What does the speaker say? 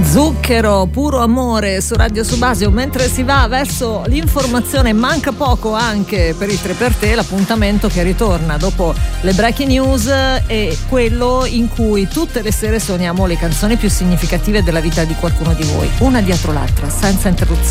Zucchero, puro amore su Radio Subasio. Mentre si va verso l'informazione, manca poco anche per il 3 per te. L'appuntamento che ritorna dopo le breaking news è quello in cui tutte le sere suoniamo le canzoni più significative della vita di qualcuno di voi, una dietro l'altra, senza interruzione.